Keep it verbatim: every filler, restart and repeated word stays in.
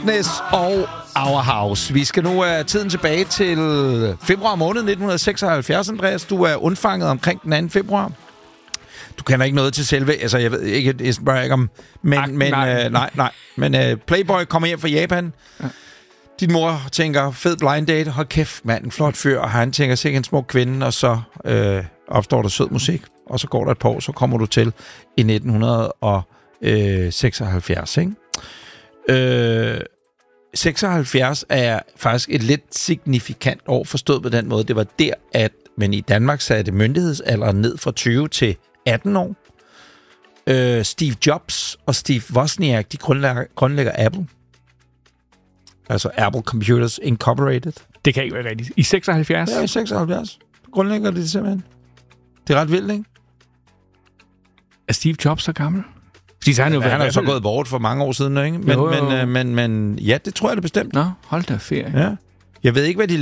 Madness og Our House. Vi skal nu have tiden tilbage til februar måned nitten seksoghalvfjerds, Andreas. Du er undfanget omkring den anden februar. Du kender ikke noget til selve... Altså, jeg ved ikke, jeg spørger ikke om... Men, Ak, men nej. Øh, nej, nej. Men øh, Playboy kommer hjem fra Japan. Ja. Din mor tænker, fed blind date. Hold kæft, mand, en flot fyr. Og han tænker, sikkert en smuk kvinde. Og så øh, opstår der sød musik. Og så går der et par år, så kommer du til i nitten seksoghalvfjerds, ikke? Øh, seksoghalvfjerds er faktisk et lidt signifikant år, forstået på den måde. Det var der, at man i Danmark satte myndighedsalderen ned fra tyve til atten år. Øh, Steve Jobs og Steve Wozniak, de grundlægger, grundlægger Apple. Altså Apple Computers Incorporated. Det kan ikke være rigtigt. I seksoghalvfjerds? Ja, i seksoghalvfjerds. Grundlægger det simpelthen. Det er ret vildt, ikke? Er Steve Jobs så gammel? Fordi så han, ja, han er jo så gået bort for mange år siden, ikke? Men, jo, jo. Men, men, men ja, det tror jeg det bestemt. Nå, hold da ferie. Ja. Jeg ved ikke, hvad de